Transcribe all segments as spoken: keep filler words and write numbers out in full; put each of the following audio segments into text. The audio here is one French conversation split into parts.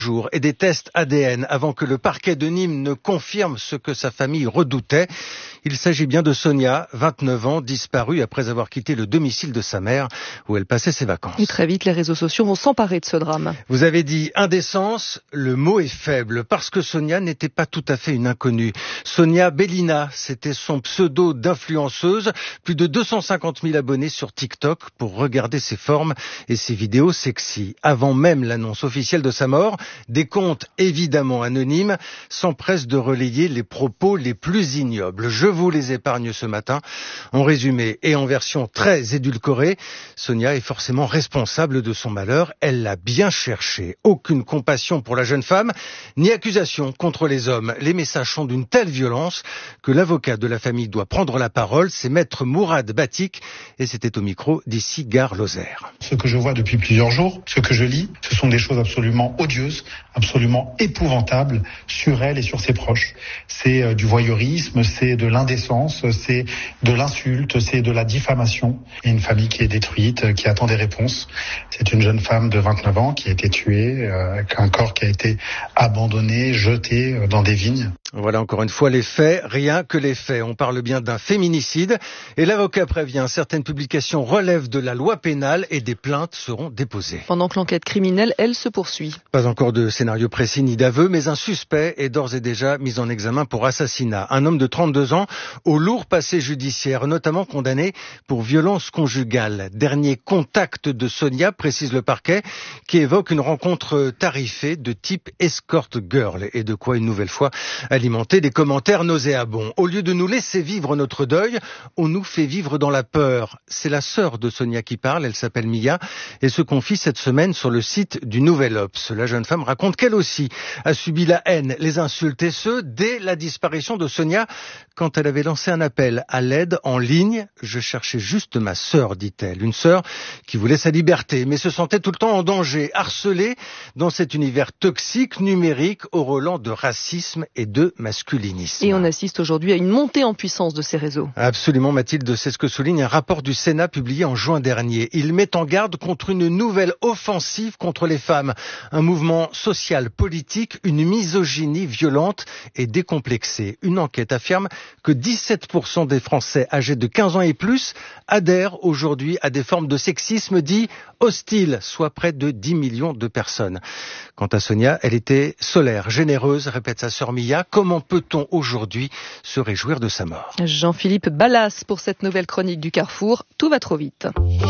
jours et des tests A D N avant que le parquet de Nîmes ne confirme ce que sa famille redoutait. Il s'agit bien de Sonia, vingt-neuf ans, disparue après avoir quitté le domicile de sa mère où elle passait ses vacances. Et très vite, les réseaux sociaux vont s'emparer de ce drame. Vous avez dit indécence, le mot est faible parce que Sonia n'était pas tout à fait une inconnue. Sonia Bellina, c'était son pseudo d'influenceuse, plus de deux cent cinquante mille abonnés sur TikTok pour regarder ses formes et ses vidéos sexy. Avant même l'annonce officielle de sa mort, des comptes évidemment anonymes s'empressent de relayer les propos les plus ignobles. Je vous les épargne ce matin. En résumé et en version très édulcorée, Sonia est forcément responsable de son malheur. Elle l'a bien cherché. Aucune compassion pour la jeune femme, ni accusation contre les hommes. Les messages sont d'une telle violence que l'avocat de la famille doit prendre la parole. C'est maître Mourad Batik et c'était au micro d'ici Gare Lozère. Ce que je vois depuis plusieurs jours, ce que je lis, ce sont des choses absolument odieuses, absolument épouvantables sur elle et sur ses proches. C'est euh, du voyeurisme, c'est de l'indécence, c'est de l'insulte, c'est de la diffamation. Il y a une famille qui est détruite, qui attend des réponses. C'est une jeune femme de vingt-neuf ans qui a été tuée, euh, un corps qui a été abandonné, jeté euh, dans des vignes. Voilà encore une fois les faits, rien que les faits. On parle bien d'un féminicide et l'avocat prévient, certaines publications relèvent de la loi pénale et des plaintes seront déposées. Pendant que l'enquête criminelle, elle, se poursuit. Pas encore de scénario précis ni d'aveu, mais un suspect est d'ores et déjà mis en examen pour assassinat. Un homme de trente-deux ans au lourd passé judiciaire, notamment condamné pour violence conjugale. Dernier contact de Sonia, précise le parquet, qui évoque une rencontre tarifée de type escort girl et de quoi une nouvelle fois alimenter des commentaires nauséabonds. Au lieu de nous laisser vivre notre deuil, on nous fait vivre dans la peur. C'est la sœur de Sonia qui parle, elle s'appelle Mia et se confie cette semaine sur le site du Nouvel Obs. La jeune femme raconte qu'elle aussi a subi la haine, les insultes et ce, dès la disparition de Sonia, quand elle avait lancé un appel à l'aide en ligne. Je cherchais juste ma sœur, dit-elle. Une sœur qui voulait sa liberté, mais se sentait tout le temps en danger, harcelée dans cet univers toxique, numérique, au relent de racisme et de masculinisme. Et on assiste aujourd'hui à une montée en puissance de ces réseaux. Absolument, Mathilde, c'est ce que souligne un rapport du Sénat publié en juin dernier. Il met en garde contre une nouvelle offensive contre les femmes. Un mouvement social, politique, une misogynie violente et décomplexée. Une enquête affirme que dix-sept pour cent des Français âgés de quinze ans et plus adhèrent aujourd'hui à des formes de sexisme dit hostile, soit près de dix millions de personnes. Quant à Sonia, elle était solaire, généreuse, répète sa sœur Mia. Comment peut-on aujourd'hui se réjouir de sa mort ? Jean-Philippe Ballas pour cette nouvelle chronique du Carrefour. Tout va trop vite.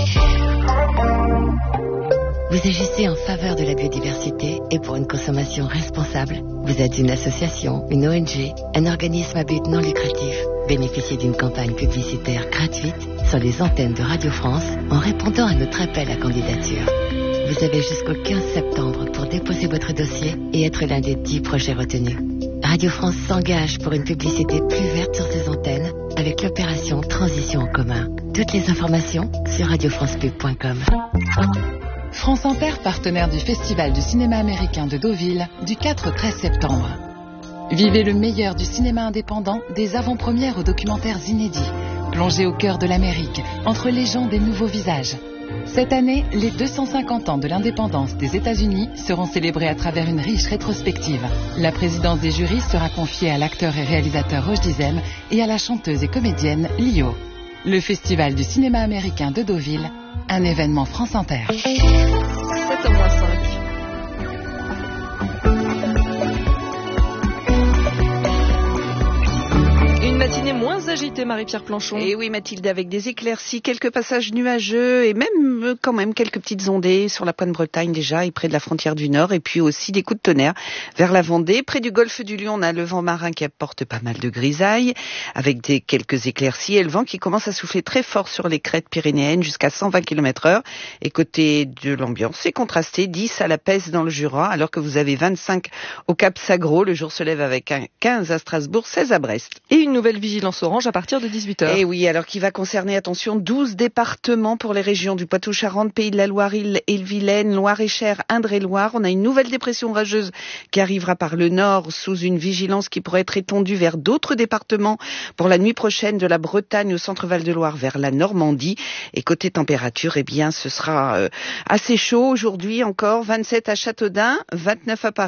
Vous agissez en faveur de la biodiversité et pour une consommation responsable. Vous êtes une association, une O N G, un organisme à but non lucratif. Bénéficiez d'une campagne publicitaire gratuite sur les antennes de Radio France en répondant à notre appel à candidature. Vous avez jusqu'au quinze septembre pour déposer votre dossier et être l'un des dix projets retenus. Radio France s'engage pour une publicité plus verte sur ses antennes avec l'opération Transition en commun. Toutes les informations sur radio france pub point com. France Inter, partenaire du Festival du cinéma américain de Deauville, du quatre au treize septembre. Vivez le meilleur du cinéma indépendant, des avant-premières aux documentaires inédits. Plongez au cœur de l'Amérique, entre légendes et nouveaux visages. Cette année, les deux cent cinquante ans de l'indépendance des États-Unis seront célébrés à travers une riche rétrospective. La présidence des jurys sera confiée à l'acteur et réalisateur Roch Dizem et à la chanteuse et comédienne Lio. Le Festival du cinéma américain de Deauville, un événement France Inter. sept heures moins cinq. Matinée moins agitée, Marie-Pierre Planchon. Et oui, Mathilde, avec des éclaircies, quelques passages nuageux et même quand même quelques petites ondées sur la pointe Bretagne déjà et près de la frontière du Nord, et puis aussi des coups de tonnerre vers la Vendée. Près du golfe du Lion, on a le vent marin qui apporte pas mal de grisailles avec des quelques éclaircies et le vent qui commence à souffler très fort sur les crêtes pyrénéennes jusqu'à cent vingt kilomètres heure. Et côté de l'ambiance, c'est contrasté, dix à la Pèze dans le Jura, alors que vous avez vingt-cinq au Cap Sagro. Le jour se lève avec un quinze à Strasbourg, seize à Brest. Et une nouvelle vigilance orange à partir de dix-huit heures. Et oui, alors qui va concerner, attention, douze départements pour les régions du Poitou-Charentes, Pays de la Loire, Ille-et-Vilaine, Loire-et-Cher, Indre-et-Loire. On a une nouvelle dépression orageuse qui arrivera par le nord sous une vigilance qui pourrait être étendue vers d'autres départements pour la nuit prochaine, de la Bretagne au centre-Val de Loire vers la Normandie. Et côté température, eh bien, ce sera euh, assez chaud aujourd'hui encore, vingt-sept à Châteaudun, vingt-neuf à Paris.